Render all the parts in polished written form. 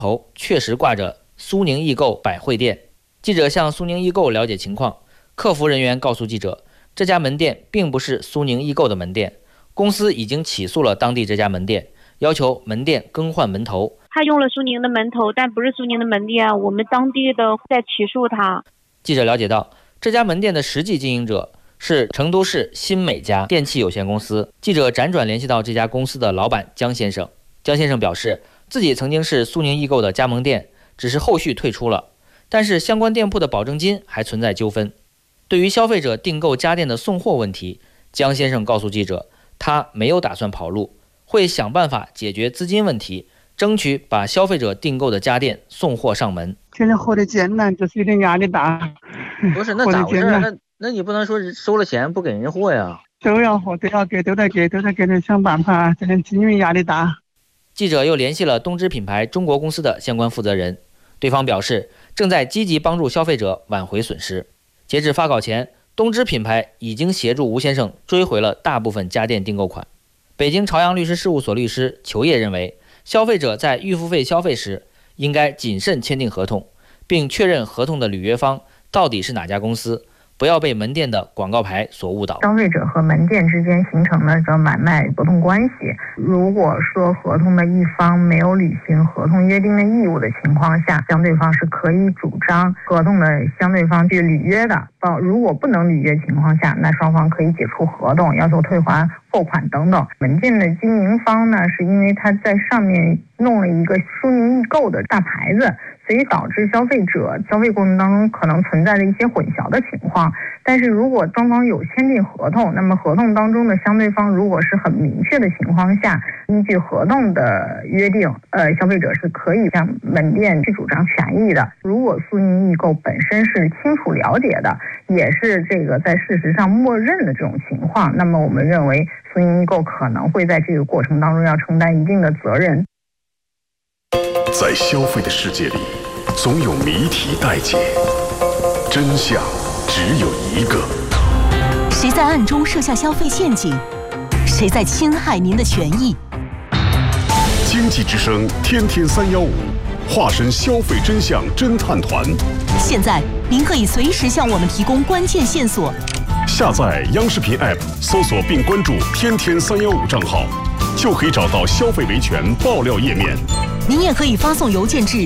头确实挂着苏宁易购百汇店。记者向苏宁易购了解情况，客服人员告诉记者，这家门店并不是苏宁易购的门店，公司已经起诉了当地这家门店，要求门店更换门头。 他用了苏宁的门头，但不是苏宁的门店，我们当地的在起诉他。 记者了解到，这家门店的实际经营者是成都市新美家电器有限公司。记者辗转联系到这家公司的老板江先生，江先生表示，自己曾经是苏宁易购的加盟店，只是后续退出了，但是相关店铺的保证金还存在纠纷。对于消费者订购家电的送货问题，江先生告诉记者，他没有打算跑路，会想办法解决资金问题，争取把消费者订购的家电送货上门。 现在活得艰难，就是有点压力大。 不是，那咋回事？那你不能说收了钱不给人货呀？ 都要给，都在给人想办法，这因为压力大。 记者又联系了东芝品牌中国公司的相关负责人，对方表示正在积极帮助消费者挽回损失。截至发稿前，东芝品牌已经协助吴先生追回了大部分家电订购款。北京朝阳律师事务所律师裘烨认为，消费者在预付费消费时应该谨慎签订合同，并确认合同的履约方到底是哪家公司，不要被门店的广告牌所误导。 消费者和门店之间形成了个买卖合同关系，如果说合同的一方没有履行合同约定的义务的情况下，相对方是可以主张合同的相对方去履约的。如果不能履约情况下，那双方可以解除合同，要求退还货款等等。门店的经营方呢，是因为他在上面弄了一个苏宁易购的大牌子，所以导致消费者消费过程当中可能存在着一些混淆的情况。但是如果双方有签订合同，那么合同当中的相对方如果是很明确的情况下，依据合同的约定，消费者是可以向门店去主张权益的。如果苏宁易购本身是清楚了解的，也是这个在事实上默认的这种情况，那么我们认为苏宁易购可能会在这个过程当中要承担一定的责任。 在消费的世界里，总有谜题待解，真相只有一个。 谁在暗中设下消费陷阱？谁在侵害您的权益？ 经济之声天天315，化身消费真相侦探团。 现在您可以随时向我们提供关键线索。 下载央视频 App， 搜索并关注天天315账号，就可以找到消费维权爆料页面。 您也可以发送邮件至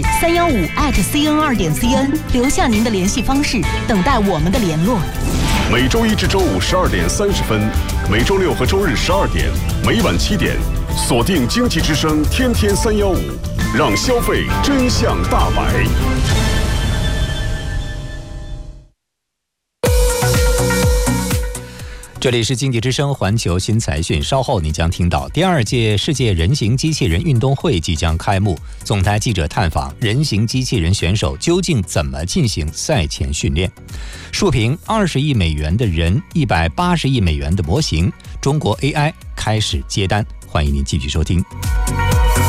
315@cn2.cn， 留下您的联系方式，等待我们的联络。 每周一至周五12点30分，每周六和周日12点，每晚7点，锁定经济之声天天315，让消费真相大白。 这里是经济之声环球新财讯，稍后你将听到第2届世界人形机器人运动会即将开幕，总台记者探访人形机器人选手究竟怎么进行赛前训练。竖屏20亿美元的人，180亿美元的模型，中国 AI 开始接单。欢迎您继续收听。